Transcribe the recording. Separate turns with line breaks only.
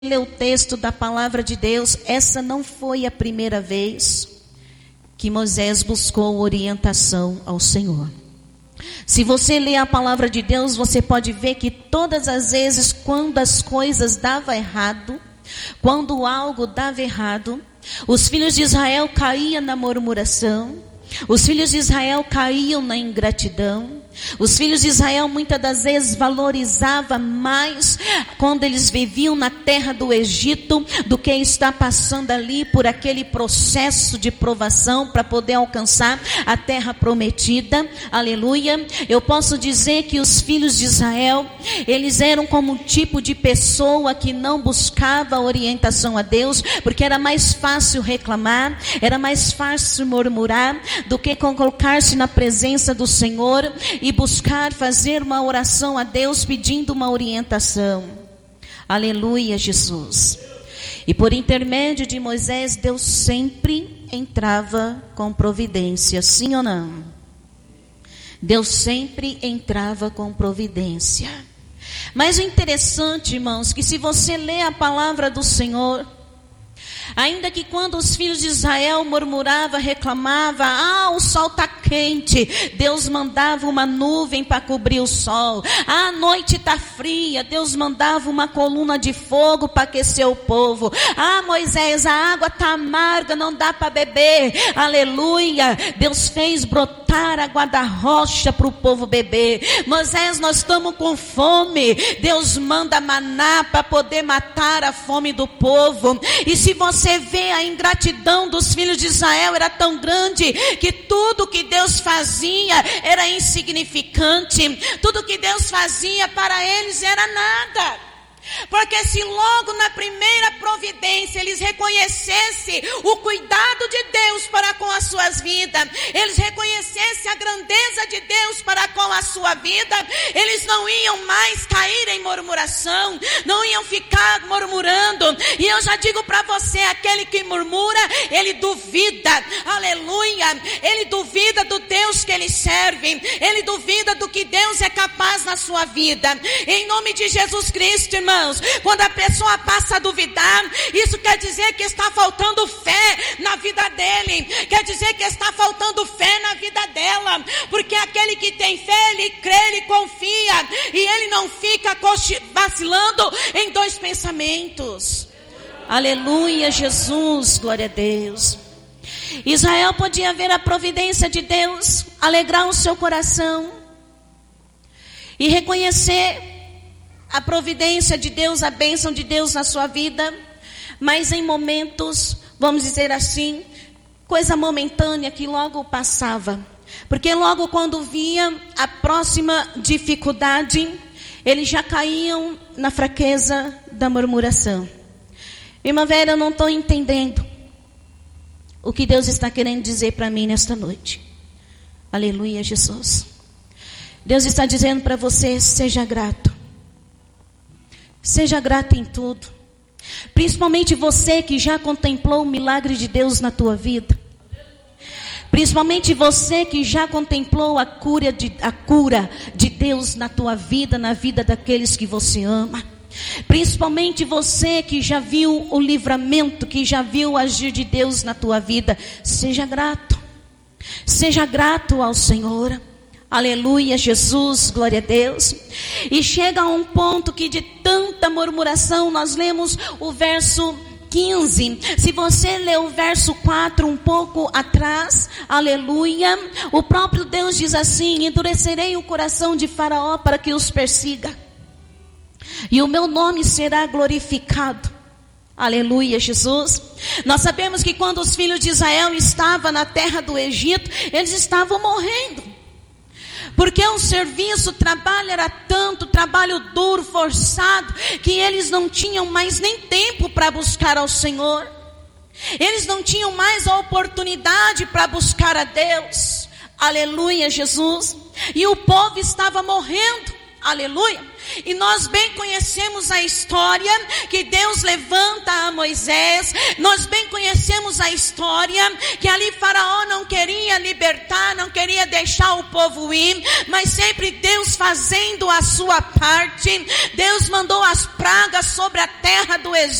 lê o texto da palavra de Deus, essa não foi a primeira vez que Moisés buscou orientação ao Senhor. Se você lê a palavra de Deus, você pode ver que todas as vezes quando as coisas davam errado, quando algo dava errado, os filhos de Israel caíam na murmuração, os filhos de Israel caíam na ingratidão. Os filhos de Israel muitas das vezes valorizavam mais quando eles viviam na terra do Egito do que está passando ali por aquele processo de provação para poder alcançar a terra prometida. Aleluia. Eu posso dizer que os filhos de Israel, eles eram como um tipo de pessoa que não buscava orientação a Deus, porque era mais fácil reclamar, era mais fácil murmurar do que colocar-se na presença do Senhor e buscar fazer uma oração a Deus pedindo uma orientação. Aleluia, Jesus. E por intermédio de Moisés, Deus sempre entrava com providência, sim ou não? Deus sempre entrava com providência. Mas o interessante, irmãos, que se você lê a palavra do Senhor, ainda que quando os filhos de Israel murmuravam, reclamavam, o sol está quente, Deus mandava uma nuvem para cobrir o sol. A noite está fria, Deus mandava uma coluna de fogo para aquecer o povo. Moisés, a água está amarga, não dá para beber. Aleluia, Deus fez brotar água da rocha para o povo beber. Moisés, nós estamos com fome, Deus manda maná para poder matar a fome do povo. E se você vê a ingratidão dos filhos de Israel era tão grande que tudo que Deus fazia era insignificante, tudo que Deus fazia para eles era nada. Porque se logo na primeira providência eles reconhecessem o cuidado de Deus para com as suas vidas, eles reconhecessem a grandeza de Deus para com a sua vida, eles não iam mais cair em murmuração, não iam ficar murmurando. E eu já digo para você, aquele que murmura, ele duvida, aleluia, ele duvida do Deus que ele serve, ele duvida do que Deus é capaz na sua vida. Em nome de Jesus Cristo, irmão, quando a pessoa passa a duvidar, isso quer dizer que está faltando fé na vida dele, quer dizer que está faltando fé na vida dela, porque aquele que tem fé, ele crê, ele confia, e ele não fica vacilando em dois pensamentos. Aleluia, Jesus, glória a Deus. Israel podia ver a providência de Deus, alegrar o seu coração e reconhecer a providência de Deus, a bênção de Deus na sua vida, mas em momentos, vamos dizer assim, coisa momentânea que logo passava, porque logo quando via a próxima dificuldade, eles já caíam na fraqueza da murmuração. Irmã Vera, eu não estou entendendo o que Deus está querendo dizer para mim nesta noite. Aleluia, Jesus. Deus está dizendo para você, seja grato. Seja grato em tudo. Principalmente você que já contemplou o milagre de Deus na tua vida. Principalmente você que já contemplou a cura de Deus na tua vida, na vida daqueles que você ama. Principalmente você que já viu o livramento, que já viu o agir de Deus na tua vida. Seja grato. Seja grato ao Senhor. Aleluia, Jesus, glória a Deus. E chega a um ponto que de tanta murmuração, nós lemos o verso 15. Se você ler o verso 4 um pouco atrás, aleluia, o próprio Deus diz assim: endurecerei o coração de Faraó para que os persiga, e o meu nome será glorificado. Aleluia, Jesus. Nós sabemos que quando os filhos de Israel estavam na terra do Egito, eles estavam morrendo. Porque o serviço, o trabalho era tanto, trabalho duro, forçado, que eles não tinham mais nem tempo para buscar ao Senhor. Eles não tinham mais a oportunidade para buscar a Deus. Aleluia, Jesus. E o povo estava morrendo. Aleluia. E nós bem conhecemos a história que Deus levanta a Moisés. Nós bem conhecemos vemos a história que ali Faraó não queria libertar, não queria deixar o povo ir, mas sempre Deus fazendo a sua parte. Deus mandou as pragas sobre a terra do Egito.